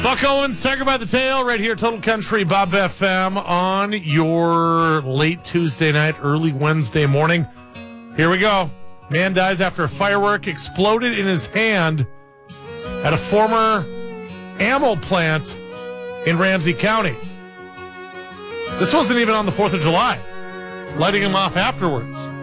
Buck Owens, Tiger by the Tail, right here, Total Country, Bob FM, on your late Tuesday night, early Wednesday morning. Here we go. Man dies after a firework exploded in his hand at a former ammo plant in Ramsey County. This wasn't even on the 4th of July. Lighting him off afterwards.